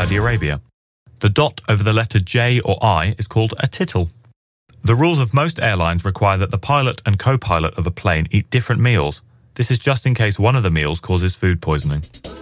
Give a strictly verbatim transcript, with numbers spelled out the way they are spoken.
Saudi Arabia. The dot over the letter J or I is called a tittle. The rules of most airlines require that the pilot and co-pilot of a plane eat different meals. This is just in case one of the meals causes food poisoning.